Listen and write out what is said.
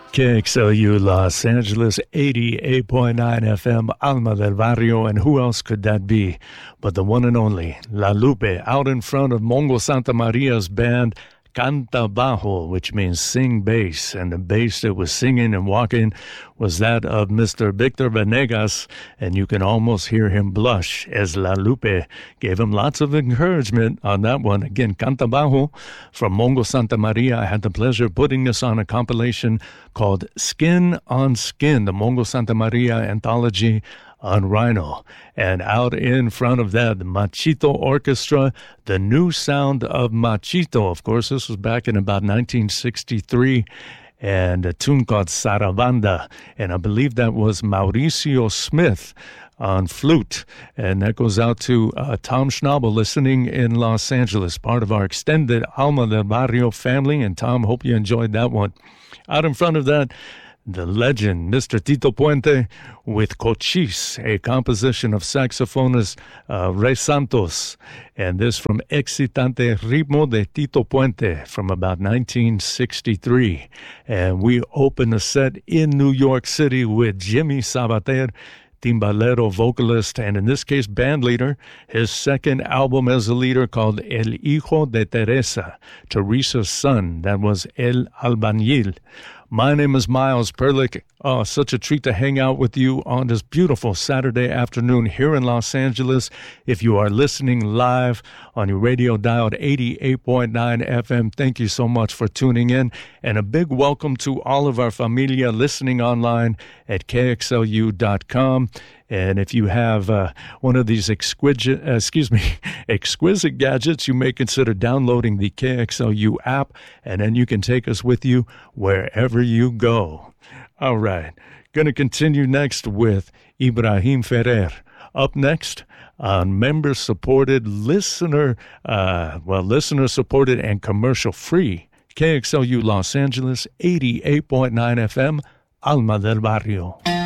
KXLU Los Angeles, 88.9 FM, Alma del Barrio, and who else could that be but the one and only La Lupe, out in front of Mongo Santa Maria's band, Canta Bajo, which means sing bass, and the bass that was singing and walking was that of Mr. Victor Venegas, and you can almost hear him blush as La Lupe gave him lots of encouragement on that one. Again, Canta Bajo from Mongo Santa Maria. I had the pleasure of putting this on a compilation called Skin on Skin, the Mongo Santa Maria anthology on Rhino. And out in front of that, the Machito Orchestra, the new sound of Machito. Of course, this was back in about 1963, and a tune called Sarabanda. And I believe that was Mauricio Smith on flute. And that goes out to Tom Schnabel listening in Los Angeles, part of our extended Alma del Barrio family. And Tom, hope you enjoyed that one. Out in front of that, the legend, Mr. Tito Puente, with Cochise, a composition of saxophonist Rey Santos, and this from Excitante Ritmo de Tito Puente from about 1963. And we open the set in New York City with Jimmy Sabater, timbalero, vocalist, and in this case, band leader. His second album as a leader called El Hijo de Teresa, Teresa's Son. That was El Albañil. My name is Miles Perlick. Oh, such a treat to hang out with you on this beautiful Saturday afternoon here in Los Angeles. If you are listening live on your radio dialed 88.9 FM, thank you so much for tuning in. And a big welcome to all of our familia listening online at KXLU.com. And if you have one of these exquisite gadgets, you may consider downloading the KXLU app, and then you can take us with you wherever you go. All right, going to continue next with Ibrahim Ferrer. Up next on member-supported, listener-supported and commercial-free KXLU Los Angeles, 88.9 FM, Alma del Barrio.